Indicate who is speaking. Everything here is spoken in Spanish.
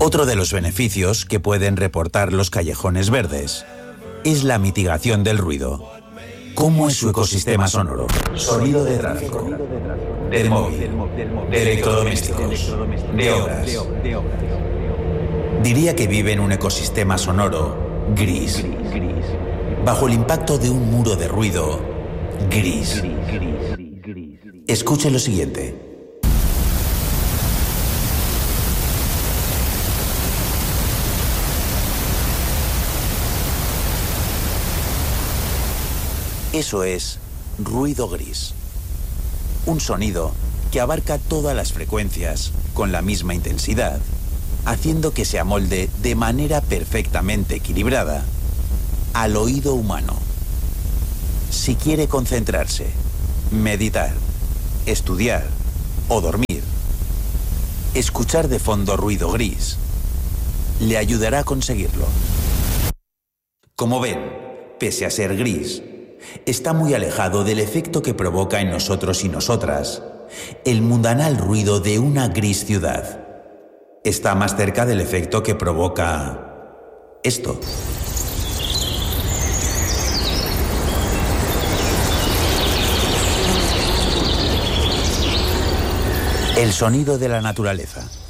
Speaker 1: Otro de los beneficios que pueden reportar los callejones verdes es la mitigación del ruido. ¿Cómo es su ecosistema sonoro? Sonido de tráfico, del móvil, de electrodomésticos, de obras. Diría que vive en un ecosistema sonoro gris, bajo el impacto de un muro de ruido gris. Escuche lo siguiente. Eso es ruido gris. Un sonido que abarca todas las frecuencias con la misma intensidad, haciendo que se amolde de manera perfectamente equilibrada al oído humano. Si quiere concentrarse, meditar, estudiar o dormir, escuchar de fondo ruido gris le ayudará a conseguirlo. Como ven, pese a ser gris, está muy alejado del efecto que provoca en nosotros y nosotras el mundanal ruido de una gris ciudad. Está más cerca del efecto que provoca esto. El sonido de la naturaleza.